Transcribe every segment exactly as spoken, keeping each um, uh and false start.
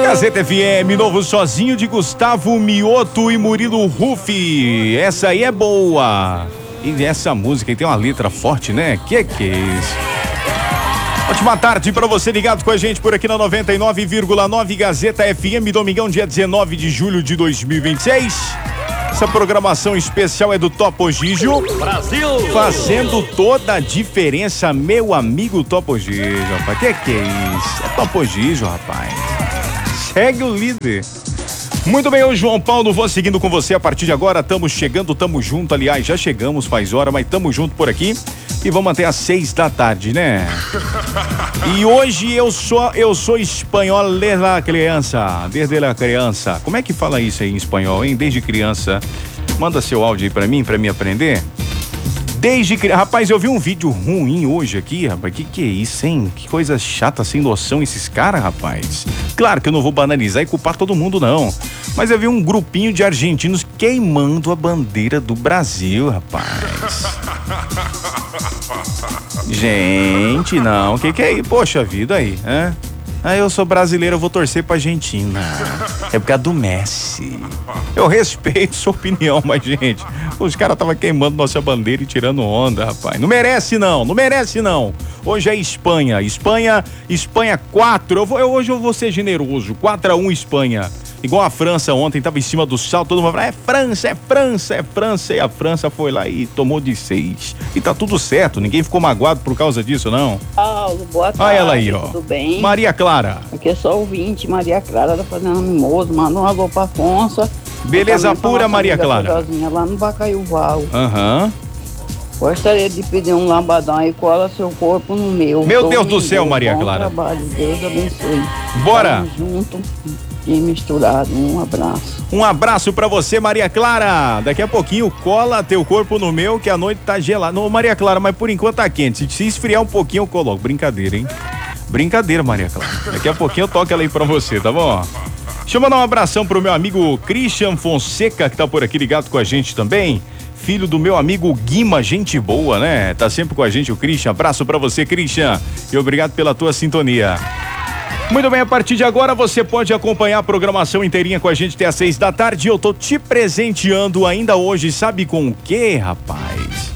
Gazeta F M, novo sozinho de Gustavo Mioto e Murilo Rufi. Essa aí é boa. E essa música aí tem uma letra forte, né? Que que é isso? Ótima tarde pra você ligado com a gente por aqui na noventa e nove vírgula nove Gazeta F M, domingão, dia dezenove de julho de dois mil e vinte e seis. Essa programação especial é do Topo Gigio. Brasil! Fazendo toda a diferença, meu amigo Topo Gigio, rapaz. Que que é isso? É Topo Gigio, rapaz. Segue o líder. Muito bem, eu, João Paulo, vou seguindo com você a partir de agora. Estamos chegando, estamos junto, aliás, já chegamos faz hora, mas estamos junto por aqui. E vamos até às seis da tarde, né? E hoje eu sou, eu sou espanhol desde a criança, desde a criança. Como é que fala isso aí em espanhol, hein? Desde criança. Manda seu áudio aí pra mim, pra mim aprender. Desde criança. Rapaz, eu vi um vídeo ruim hoje aqui, rapaz. Que que é isso, hein? Que coisa chata, sem noção esses caras, rapaz. Claro que eu não vou banalizar e culpar todo mundo, não. Mas eu vi um grupinho de argentinos queimando a bandeira do Brasil, rapaz. Gente, não, o que que é isso? Poxa vida aí, né? Ah, eu sou brasileiro, eu vou torcer pra Argentina. É por causa do Messi. Eu respeito sua opinião, mas, gente, os caras estavam queimando nossa bandeira e tirando onda, rapaz. Não merece, não, não merece, não. Hoje é Espanha, Espanha, Espanha quatro. Eu vou, eu, hoje eu vou ser generoso, quatro a um Espanha. Igual a França ontem, tava em cima do salto, todo mundo falava, é França, é França, é França. E a França foi lá e tomou de seis. E tá tudo certo, ninguém ficou magoado por causa disso, não. Paulo, boa tarde. Olha ela aí, ó. Tudo bem? Maria Clara. Aqui é só ouvinte, Maria Clara tá fazendo mimoso, manda um alô pra Afonso. Beleza pura, Maria Clara. Lá no Bacaiuval. Aham. Uhum. Gostaria de pedir um lambadão aí, cola seu corpo no meu. Meu Deus do céu, Maria Clara. Bom trabalho, Deus abençoe. Bora. Tamo junto e misturado, um abraço. Um abraço pra você, Maria Clara. Daqui a pouquinho cola teu corpo no meu, que a noite tá gelada. Não, Maria Clara, mas por enquanto tá quente. Se esfriar um pouquinho eu coloco. Brincadeira, hein? Brincadeira, Maria Clara. Daqui a pouquinho eu toco ela aí pra você, tá bom? Deixa eu mandar um abração pro meu amigo Christian Fonseca, que tá por aqui ligado com a gente também. Filho do meu amigo Guima, gente boa, né? Tá sempre com a gente o Christian. Abraço pra você, Christian. E obrigado pela tua sintonia. Muito bem, a partir de agora você pode acompanhar a programação inteirinha com a gente até às seis da tarde. Eu tô te presenteando ainda hoje, sabe com o quê, rapaz?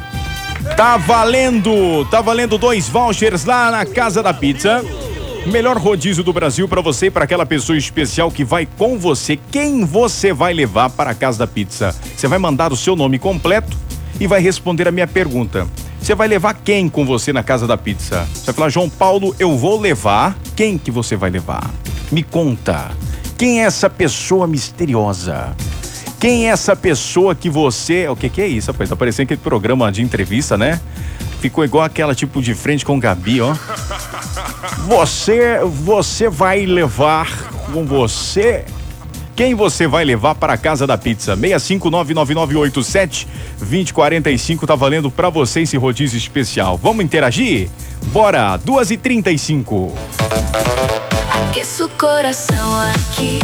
Tá valendo, tá valendo dois vouchers lá na Casa da Pizza. Melhor rodízio do Brasil para você e para aquela pessoa especial que vai com você. Quem você vai levar para a Casa da Pizza? Você vai mandar o seu nome completo e vai responder a minha pergunta. Você vai levar quem com você na Casa da Pizza? Você vai falar, João Paulo, eu vou levar. Quem que você vai levar? Me conta. Quem é essa pessoa misteriosa? Quem é essa pessoa que você... O que que é isso, rapaz? Tá parecendo aquele programa de entrevista, né? Ficou igual aquela tipo de frente com Gabi, ó. Você, você vai levar com você... Quem você vai levar para a Casa da Pizza? seis cinco nove nove nove oito sete dois zero quatro cinco tá valendo para você esse rodízio especial. Vamos interagir? Bora, duas e trinta e cinco. Aqueça o coração aqui.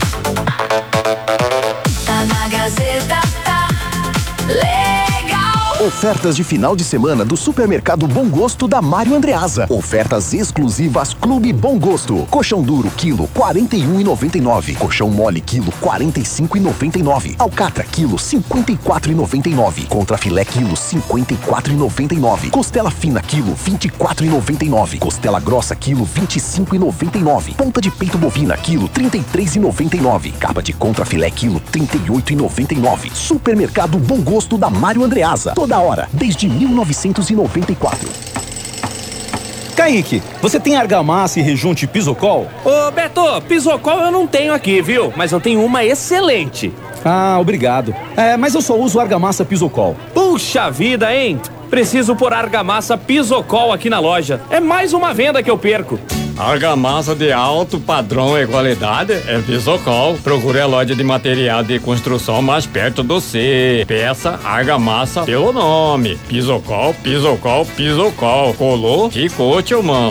Tá na Gazeta, tá legal. Ofertas de final de semana do Supermercado Bom Gosto da Mário Andreasa. Ofertas exclusivas Clube Bom Gosto. Colchão duro, quilo, quarenta e um reais e noventa e nove centavos. Colchão mole, quilo, quarenta e cinco reais e noventa e nove centavos. Alcatra, quilo, cinquenta e quatro reais e noventa e nove centavos. Contrafilé, quilo, cinquenta e quatro reais e noventa e nove centavos. Costela fina, quilo, vinte e quatro reais e noventa e nove centavos. Costela grossa, quilo, vinte e cinco reais e noventa e nove centavos. Ponta de peito bovina, quilo, trinta e três reais e noventa e nove centavos. Capa de contrafilé, quilo, trinta e oito reais e noventa e nove centavos. Supermercado Bom Gosto da Mário Andreasa. Toda hora, desde mil novecentos e noventa e quatro. Kaique, você tem argamassa e rejunte Pisocol? Ô Beto, Pisocol eu não tenho aqui, viu? Mas eu tenho uma excelente. Ah, obrigado. É, mas eu só uso argamassa Pisocol. Puxa vida, hein? Preciso pôr argamassa Pisocol aqui na loja. É mais uma venda que eu perco. Argamassa de alto padrão e qualidade é Pisocol. Procure a loja de material de construção mais perto do C. Peça argamassa pelo nome. Pisocol, Pisocol, Pisocol. Colou, ficou, tio mano.